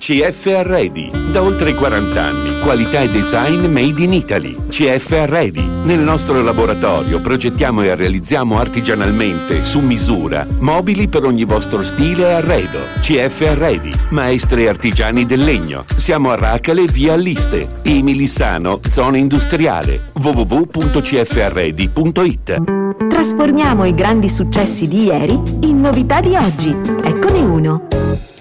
CF Arredi. Da oltre 40 anni, qualità e design made in Italy. CF Arredi. Nel nostro laboratorio progettiamo e realizziamo artigianalmente, su misura, mobili per ogni vostro stile e arredo. CF Arredi. Maestri artigiani del legno. Siamo a Racale, via Alliste. Emilissano, zona industriale. www.cfarredi.it. Trasformiamo i grandi successi di ieri in novità di oggi. Eccone uno.